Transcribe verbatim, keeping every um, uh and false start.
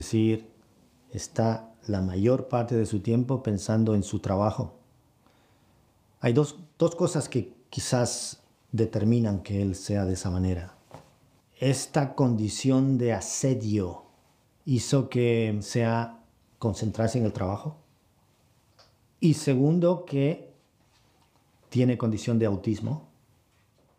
Es decir, está la mayor parte de su tiempo pensando en su trabajo. Hay dos, dos cosas que quizás determinan que él sea de esa manera. Esta condición de asedio hizo que sea concentrarse en el trabajo. Y segundo, que tiene condición de autismo.